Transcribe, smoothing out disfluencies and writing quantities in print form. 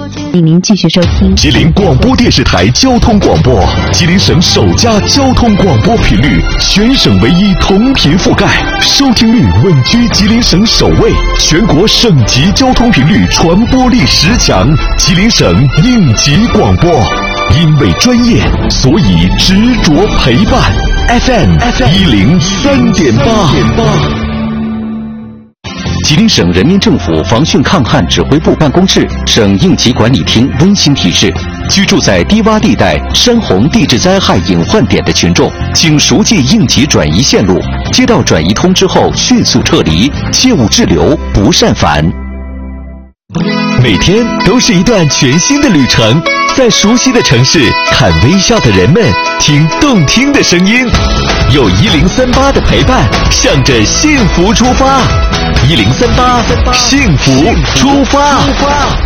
请您继续收听吉林广播电视台交通广播，吉林省首家交通广播频率，全省唯一同频覆盖，收听率稳居吉林省首位，全国省级交通频率传播力10强，吉林省应急广播。因为专业，所以执着陪伴。FM 103.8。吉林省人民政府防汛抗旱指挥部办公室、省应急管理厅温馨提示：居住在低洼地带、山洪地质灾害隐患点的群众，请熟记应急转移线路，接到转移通知后迅速撤离，切勿滞留，不擅返。每天都是一段全新的旅程，在熟悉的城市，看微笑的人们，听动听的声音，有1038的陪伴，向着幸福出发。1038，幸福出发。